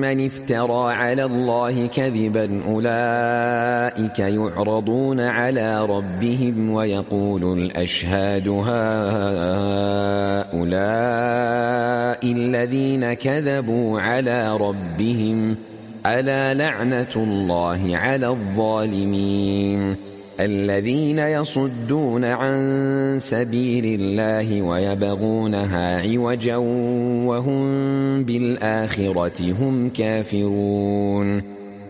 من افترى على الله كذبا أولئك يعرضون على ربهم ويقول الأشهاد هؤلاء الذين كذبوا على ربهم ألا لعنة الله على الظالمين الذين يصدون عن سبيل الله ويبغونها عوجا وهم بالآخرة هم كافرون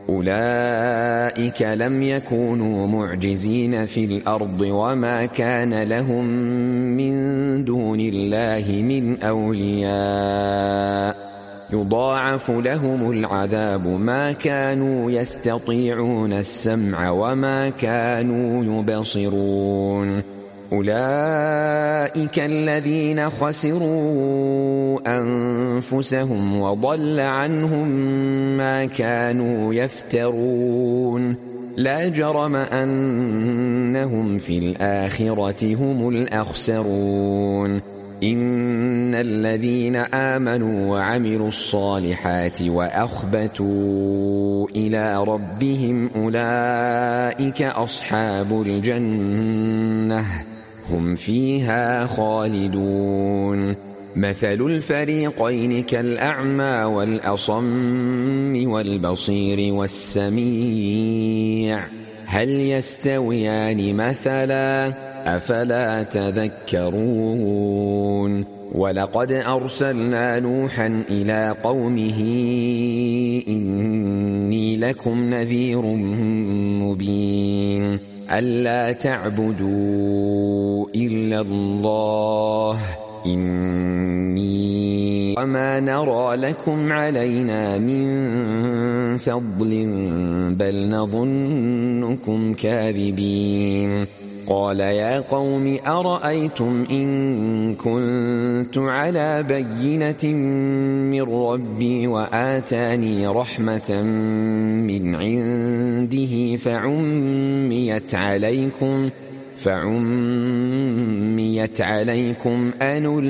أولئك لم يكونوا معجزين في الأرض وما كان لهم من دون الله من أولياء يضاعف لهم العذاب ما كانوا يستطيعون السمع وما كانوا يبصرون أولئك الذين خسروا أنفسهم وضل عنهم ما كانوا يفترون لا جرم أنهم في الآخرة هم الأخسرون إن الذين آمنوا وعملوا الصالحات وأخبتوا إلى ربهم أولئك أصحاب الجنة هم فيها خالدون مثل الفريقين كالأعمى والأصم والبصير والسميع هل يستويان مثلا أفلا تذكرون ولقد أرسلنا نوحا إلى قومه إني لكم نذير مبين ألا تعبدوا إلا الله إني وما نرى لكم علينا من فضل بل نظنكم كاذبين قال يا قوم أرأيتم إن كنت على بينة من ربي وآتاني رحمة من عنده فعميت عليكم